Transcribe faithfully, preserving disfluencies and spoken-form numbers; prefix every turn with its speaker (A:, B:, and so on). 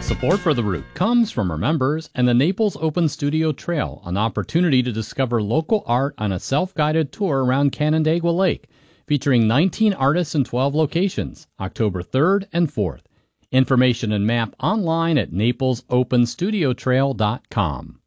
A: Support for The Root comes from our members and the Naples Open Studio Trail, an opportunity to discover local art on a self-guided tour around Canandaigua Lake, featuring nineteen artists in twelve locations, October third and fourth. Information and map online at naples open studio trail dot com.